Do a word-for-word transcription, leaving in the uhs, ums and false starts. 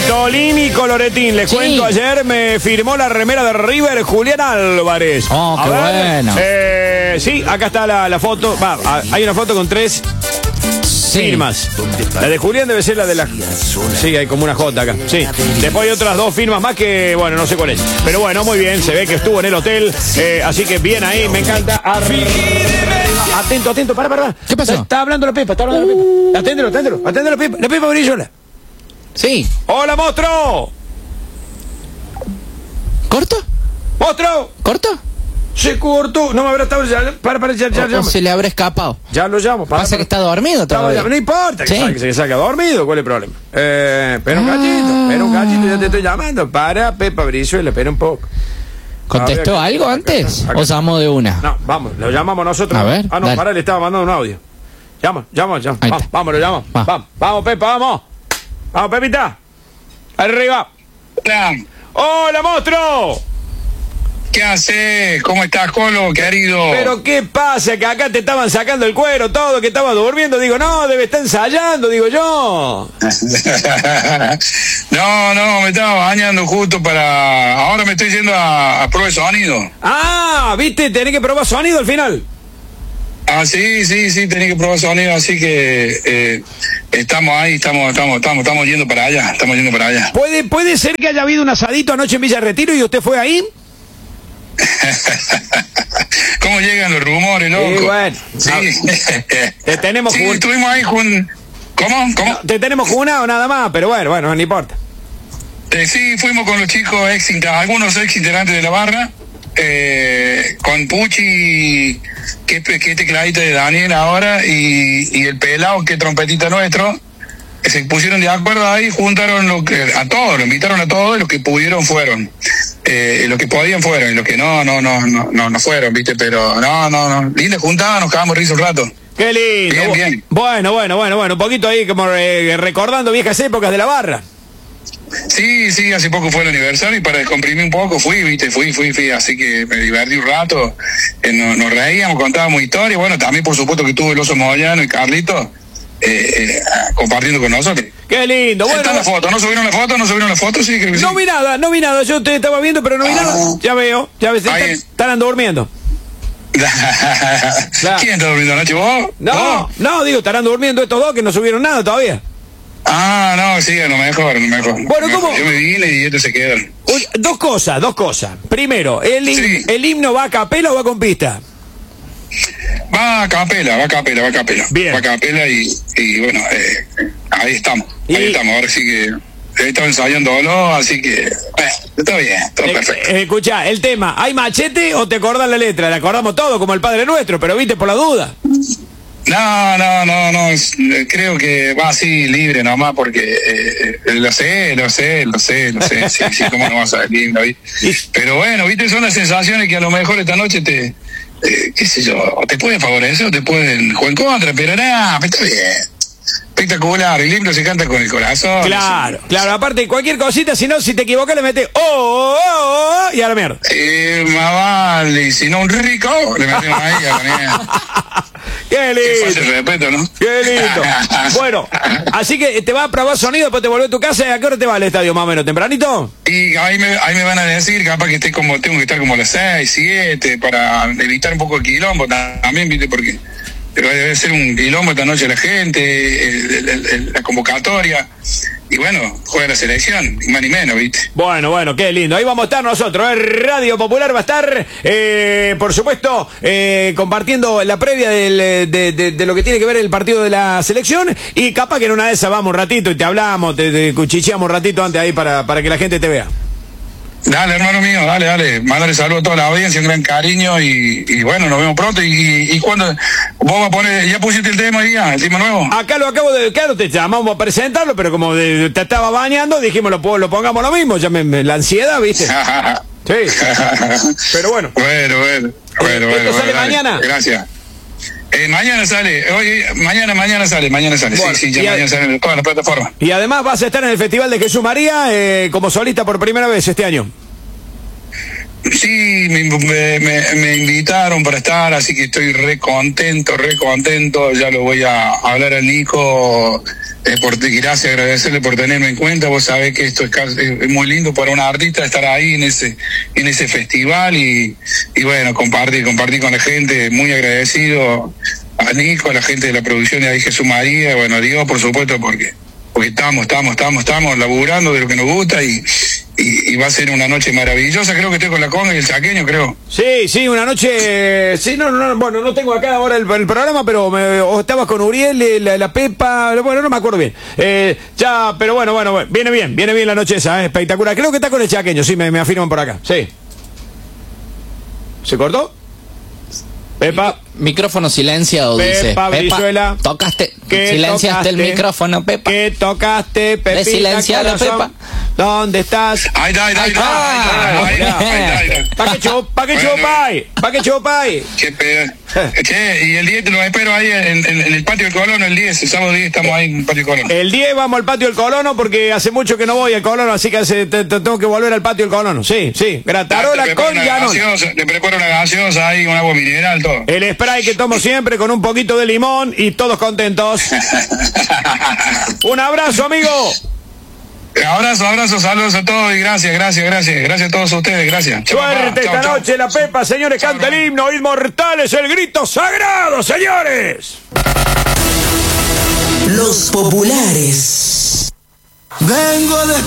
Tolini Coloretín, les Sí. cuento, ayer me firmó la remera de River Julián Álvarez. Oh, A qué ver, bueno. eh, sí, acá está la, la foto. Va, a- hay una foto con tres Sí. firmas. La de Julián debe ser la de la... Sí, hay como una J acá. Sí. Después hay otras dos firmas más que, bueno, no sé cuál es. Pero bueno, muy bien, se ve que estuvo en el hotel. eh, así que bien ahí, me encanta. Ar- Atento, atento, para, para, para. ¿Qué pasó? Está, está hablando la Pepa, está hablando la Pepa. Aténdelo, aténdelo, aténdelo la Pepa. La Pepa Brillola. Sí. ¡Hola, monstruo! ¿Corto? ¡Monstruo! ¿Corto? Se cortó. No me habrá estado... Ya, para, para, ya, ya, O, ya. o se le habrá escapado. Ya lo llamo. Para, Pasa para. que está dormido Estaba todavía. ya- No importa que, Sí. salga, que se salga dormido. ¿Cuál es el problema? Eh, espera un Ah. cachito, espera un cachito. Ya te estoy llamando. Para, Pepa Brizuela, espera un poco. ¿Contestó Acá, algo acá, antes? acá, acá. ¿O llamó de una? No, vamos, lo llamamos nosotros. A ver, Ah, no, dale. para, le estaba mandando un audio. Llama, llama, llama. Ahí Vamos, está. vamos, lo llamamos. Va. Vamos, vamos, Pepa, vamos. Vamos, Pepita. Arriba. Hola, ¡Hola, monstruo! ¿qué haces? ¿Cómo estás, Colo, querido? Pero qué pasa, que acá te estaban sacando el cuero, todo, que estabas durmiendo. Digo, no, debe estar ensayando, digo yo. no, no, me estaba bañando justo para... Ahora me estoy yendo a, a prueba de sonido. Ah, viste, tenés que probar sonido al final. Ah, sí, sí, sí, tenía que probar sonido, así que eh, estamos ahí, estamos, estamos, estamos, estamos yendo para allá, estamos yendo para allá. ¿Puede, puede ser que haya habido un asadito anoche en Villa Retiro y usted fue ahí? ¿Cómo llegan los rumores, loco? Sí, bueno. Sí. Te tenemos sí, jun- estuvimos ahí jun... ¿Cómo? ¿Cómo? Te tenemos junado nada más, pero bueno, bueno, no importa. Eh, sí, fuimos con los chicos, ex, inter- algunos ex integrantes de la barra, eh, con Puchi, que, que es tecladita de Daniel ahora, y, y el pelado, que es trompetita nuestro, que se pusieron de acuerdo ahí, juntaron lo que, a todos, lo invitaron a todos, y los que pudieron fueron. Eh, los que podían fueron, y los que no, no, no, no, no, no fueron, viste, pero no, no, no, linda juntada, nos cagamos risa un rato. Qué lindo. Bien, Bu- bien. Bueno, bueno, bueno, bueno, un poquito ahí como eh, recordando viejas épocas de la barra. Sí, sí, hace poco fue el aniversario y para descomprimir un poco fui, viste, fui, fui, fui, así que me divertí un rato, eh, nos, nos reíamos, contábamos historias, bueno, también por supuesto que tuvo el Oso Moyano y Carlito eh, eh, compartiendo con nosotros. Qué lindo. Está Bueno, la foto, ¿no subieron la foto? ¿No subieron la foto? Sí, creo que sí. no vi nada, no vi nada. Yo te estaba viendo, pero no vi Ah. nada. Ya veo, ya ves, Ahí. están, están durmiendo. Claro. ¿Quién está durmiendo anoche? ¿Vos? No, ¿Vos? no, digo, estarán durmiendo estos dos que no subieron nada todavía. Ah, no, sí, a lo mejor, a lo mejor. Bueno, A lo mejor. ¿cómo? Yo me vine y estos se quedaron. Uy, dos cosas, dos cosas. Primero, ¿el, him- Sí. ¿el himno va a capela o va con pista? Va a capela, va a capela, va a capela. Bien. Va a capela y, y bueno, eh, ahí estamos. Y- Ahí estamos, ahora sí que he estado ensayándolo, así que eh, está bien, todo Eh, perfecto. eh, escuchá, el tema, ¿hay machete o te acordás la letra? Le acordamos todo como el Padre Nuestro, pero viste por la duda. No, no, no, no, es- eh, creo que va así libre nomás porque eh, eh, lo sé, lo sé, lo sé, lo sé, sí, sí, cómo no vas a salir, ¿no? Y- Pero bueno, viste, son las sensaciones que a lo mejor esta noche te, eh, qué sé yo, o te pueden favorecer o te pueden jugar en contra, pero nada, está bien. Espectacular, el himno se canta con el corazón. Claro, claro, aparte cualquier cosita, si no, si te equivocas le metes oh, oh, oh, oh, y a la mierda. Eh, más vale, y si no un rico, le metemos ahí a la mierda. Qué Qué falta lindo, de respeto, ¿no? qué lindo. Bueno, así que te vas a probar sonido, después te volvés a tu casa, ¿y a qué hora te va al estadio más o menos? ¿Tempranito? Y ahí me, ahí me van a decir, capaz que esté como, tengo que estar como a las seis, siete, para evitar un poco el quilombo también, viste, porque pero debe ser un quilombo esta noche la gente, el- el- el- la convocatoria, y bueno, juega la selección, ni más ni menos, viste. Bueno, bueno, qué lindo. Ahí vamos a estar nosotros. ¿eh? Radio Popular va a estar, eh, por supuesto, eh, compartiendo la previa del, eh, de, de- de lo que tiene que ver el partido de la selección. Y capaz que en una de esas vamos un ratito y te hablamos, te, te cuchicheamos un ratito antes ahí para, para que la gente te vea. Dale, hermano mío, dale, dale. Mándale saludos a toda la audiencia, un gran cariño y, y bueno, nos vemos pronto. Y, y, y cuando vos vas a poner, ya pusiste el tema ya, el tema nuevo. Acá lo acabo de... Claro, te llamamos a presentarlo, pero como de- te estaba bañando, dijimos lo, po- lo pongamos lo mismo. Ya me, me- la ansiedad, ¿viste? Sí. Pero bueno. Bueno, bueno, bueno, ¿Esto bueno. sale bueno, dale. mañana? Gracias. Eh, mañana sale, hoy, mañana, mañana sale, mañana sale. Bueno, sí, sí, ya y a- mañana sale en todas las plataformas. Y además vas a estar en el Festival de Jesús María eh, como solista por primera vez este año. Sí, me, me, me- me invitaron para estar, así que estoy re contento, re contento. Ya lo voy a hablar al Nico. Eh, por, gracias, agradecerle por tenerme en cuenta. Vos sabés que esto es, casi- es muy lindo para un artista estar ahí en ese en ese festival y, y bueno, compartir, compartir con la gente. Muy agradecido a Nico, a la gente de la producción de ahí Jesús María, bueno, a Dios, por supuesto, porque porque estamos, estamos, estamos, estamos laburando de lo que nos gusta y, y, y va a ser una noche maravillosa. Creo que estoy con la conga y el chaqueño, creo. Sí, sí, una noche. Sí, no, no, bueno, no tengo acá ahora el, el programa, pero me, o estabas con Uriel, eh, la, la Pepa, bueno, no me acuerdo bien. Eh, ya, pero bueno, bueno, bueno, viene bien, viene bien la noche esa, eh, espectacular. Creo que está con el chaqueño, sí, me, me afirman por acá, sí. ¿Se cortó? Pepa. Micrófono silenciado, dice. Pepa Brizuela. Tocaste. ¿Qué Silenciaste el tocaste? micrófono, Pepa. ¿Qué tocaste, Pepita? Silencialo, corazón? Pepa. ¿Dónde estás? Ahí está, ahí está, ahí está, ahí está, ahí está, ahí está. ¿Para qué chup, pa' qué Bueno, chupay? ¿Para qué chupay? Qué pena. Che, y el diez te lo espero ahí en, en- en el patio del Colono, el diez, el sábado diez estamos ahí en el patio del Colono. El diez vamos al patio del Colono porque hace mucho que no voy al Colono, así que hace- te- te- tengo que volver al patio del Colono. Sí, sí. Gratarola Te preparo con una llanón. gaseosa, te preparo una gaseosa ahí con agua mineral, todo. El spray que tomo siempre con un poquito de limón y todos contentos. Un abrazo, amigo. Abrazo, abrazo, saludos a todos y gracias, gracias, gracias. Gracias a todos ustedes, gracias. Chau, Suerte papá. Chau, esta chau. noche, la Pepa, señores, Chau, canta el hermano. himno, inmortales, el grito sagrado, señores. Los populares. Vengo de